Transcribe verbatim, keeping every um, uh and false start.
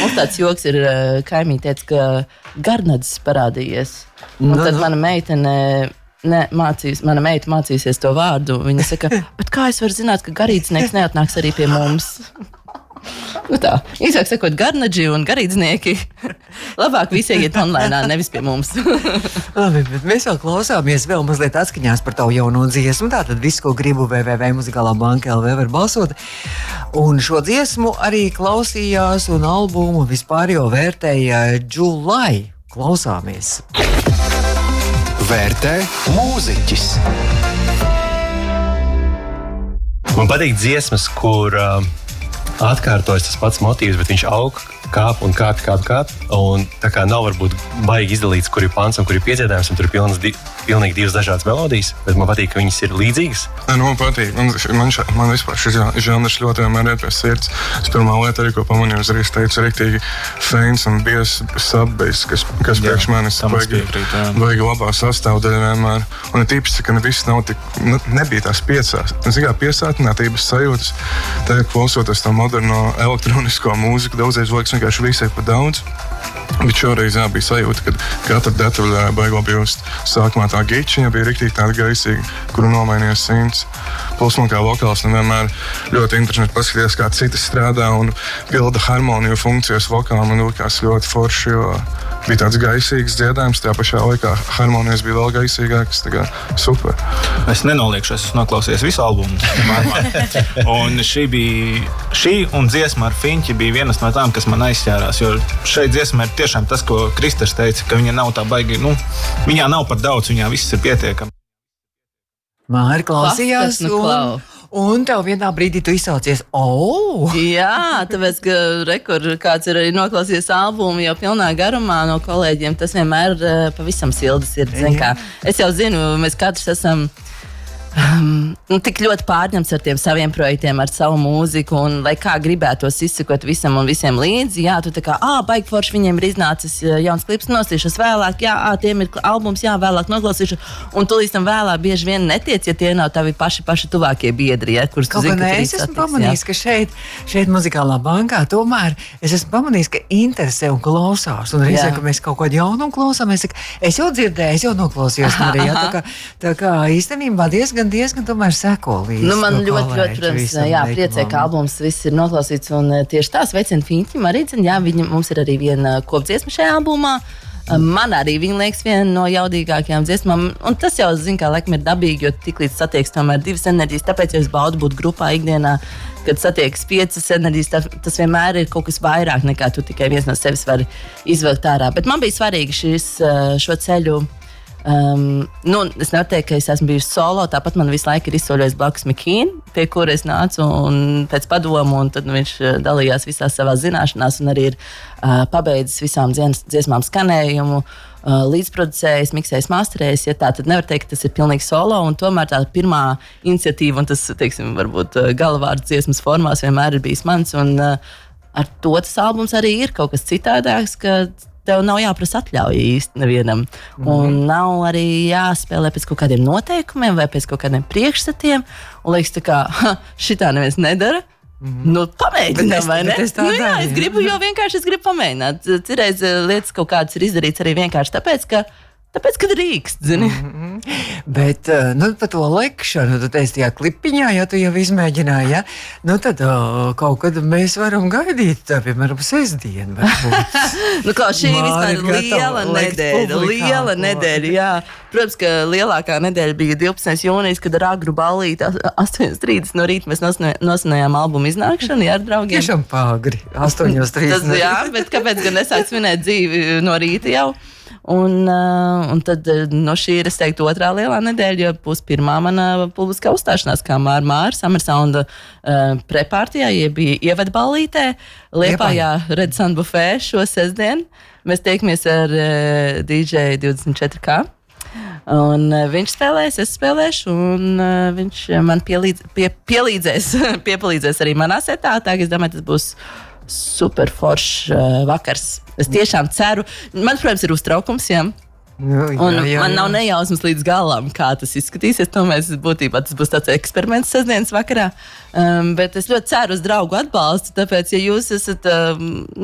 Mums tāds joks ir, kaimiņi teica, ka garnadzis parādījies. Un no, tad no. mana meitene, ne, mācīs, mana meita mācīsies to vārdu. Viņa saka, bet kā es varu zināt, ka garīdznieks neatnāks arī pie mums? Nu tā, īsāk sakot, garnadži un garīdznieki labāk visi iet online, nevis pie mums. Labi, bet mēs vēl klausāmies vēl mazliet atskaņās par tavu jauno dziesmu. Tātad viss, ko gribu w w w punkt muzikālā banka punkt l v var balsot. Un šo dziesmu arī klausījās un albumu vispār jau vērtēja July. Klausāmies. Vērtē mūziķis. Man patīk dziesmas, kur uh, atkārtojas tas pats motīvs, bet viņš aug, kāp un kāp, kāp, kāp. Un tā kā nav varbūt baigi izdalīts, kur ir pants un kur ir piedziedājums, un tur ir pilnas, di, pilnīgi divas dažādas melodijas, bet man patīk, ka viņas ir līdzīgas. Nē, nu, man patīk. Man, man, šā, man vispār šis žanrs ļoti vienmēr iet pie sirds. Es pirmā lieta arī, ko pamanīju, uzreiz teicu, riktīgi feins un bies subbase, kas, kas jā, priekš manis baigi, baigi labā sastāvdaļa vienmēr. Un ir tīpiski, ka ne viss nav tik, ne, nebija tās piecās. Es kā piesātinātības sajūtas, tagad klausoties to moderno elektronisko mūziku, daudzreiz liekas vienkārši visai pa daudz. Bet šoreiz jā, bija sajūta, ka katra detaļa baigo bijust. Sākumā tā gičiņa bija riktīgi tāda gaisīga, kuru nomainīja simts. Plus man kā vokāls vienmēr ļoti interesanti paskatīties, kā citi strādā un pilda harmoniju funkcijas vokālam. Man likās ļoti forši, jo bija tāds gaisīgs dziedājums, tajā pašā laikā harmonijas bija vēl gaisīgākas, tā kā super. Es nenoliekšu, es esmu noklausījies visu albumu. Un šī bija, šī un dziesma ar Fiņķi bija vienas no tām, kas man aizķērās, jo šeit dziesma ir tiešām tas, ko Kristers teica, ka viņa nav tā baigi, nu, viņā nav par daudz, viņā viss ir pietiekami. Māri klausījās Paskas, nu, un, un tev vienā brīdī tu izsaucies, oh! Jā, tāpēc, ka rekur, kāds ir arī noklausījies albumu jau pilnā garumā no kolēģiem, tas vienmēr uh, pavisam sildas ir, zin kā. Es jau zinu, mēs katrs esam Um, nu, tik ļoti pārņemts ar tiem saviem projektiem, ar savu mūziku, un lai kā gribētos izsekot visam un visiem līdzi, jā, tu tā kā, ā, baigi forši, viņiem ir iznācis jauns klips, nosīšos vēlāk, jā, ā, tiem ir albums, jā, vēlāk noklausīšu, un tu līdz tam vēlāk bieži vien netiec, ja tie nav tavi paši, paši tuvākie biedri, ja, kurus tu zini, ka es esmu pamanījis, ka šeit, šeit muzikālā bankā tomēr es esmu pamanījis, ka interesē un klausās, un reizē, ka mēs kaut ko jaunu klausām, es, es jau dzirdēju, es jau noklausījos, arī, jā, tā kā, tā kā īstenībā diezgan diezgan tomēr seko līdzi. Nu, man ļoti, ļoti, protams, jā, priecē, ka albums viss ir noklausīts, un tieši tā sveicina Fiņķim arī, jā, viņa, mums ir arī viena kopdziesma šajā albumā. Man arī viņa liekas viena no jaudīgākajām dziesmām, un tas jau, zin, kā laikam ir dabīgi, jo tiklīdz satieks tomēr divas enerģijas, tāpēc, ja es baudu būt grupā ikdienā, kad satiekas piecas enerģijas, tas, tas vienmēr ir kaut kas vairāk nekā tu tikai viens no sevis vari izvilkt ārā. Bet man bija svarīgi šis, šo ceļu. Um, nu, es nevaru teikt, ka es esmu bijusi solo, tāpat man visu laiku ir izsoļojis blakus Mikīna, pie kura es nācu un pēc padomu, un tad nu, viņš dalījās visās savās zināšanās un arī ir uh, pabeidzis visām dzies, dziesmām skanējumu, uh, līdzproducējis, miksējis, masterējis, ja tā, tad nevar teikt, ka tas ir pilnīgi solo, un tomēr tā pirmā iniciatīva, un tas, teiksim, varbūt galvārds dziesmas formās vienmēr ir bijis mans, un uh, ar to tas albums arī ir kaut kas citādāks, ka tev nav jāprasa atļauja īsti nevienam. Mm-hmm. Un nav arī jāspēlē pēc kaut kādiem noteikumiem vai pēc kaut kādiem priekšstatiem. Un liekas, tā kā, ha, šitā neviens nedara. Mm-hmm. Nu, pamēģinām, vai ne? Nu, jā, es gribu, jo vienkārši es gribu pamēģināt. Cireiz lietas kaut kādas ir izdarīts arī vienkārši tāpēc, ka Tāpēc, kad rīkst, zini. Mm-hmm. Bet, nu, par to lekšanu, tu teici tajā klipiņā, ja tu jau izmēģināji, ja? Nu, tad o, kaut kad mēs varam gaidīt, tā, piemēram, sestdienu. Nu, kā šī vispār liela nedēļa, liela nedēļa, jā. Protams, ka lielākā nedēļa bija divpadsmitais jūnijas, kad ar agru ballīti astoņos trīsdesmit no rīta mēs nosinājām albumu iznākšanu, jā, ar draugiem. Tiešām pāgri, astoņos trīsdesmit. Tas, jā, bet kāpēc gan nesākt svinēt dzīvi no rīta jau? Un, uh, un tad no šī ir, es teiktu, otrā lielā nedēļa, jo būs pirmā mana publiskā uzstāšanās, kā Māra Māra Summer Sound uh, prepārtijā, ja bija ievada ballītē, Liepājā Red Sun Buffet šo sestdienu. Mēs tiekamies ar uh, D J divdesmit četri K. Un uh, viņš spēlēs, es spēlēšu, un uh, viņš man pielīdz, pie, pielīdzēs, piepalīdzēs arī manā setā, tā ka es domāju, tas būs super foršs uh, vakars. Es tiešām ceru, man, protams, ir uztraukums, jā. Jā, jā, un jā, man jā. nav nejausmas līdz galam, kā tas izskatīsies. Tomēr būtībā tas būs tāds eksperiments sestdienas vakarā. Um, bet es ļoti ceru uz draugu atbalstu, tāpēc, ja jūs esat um,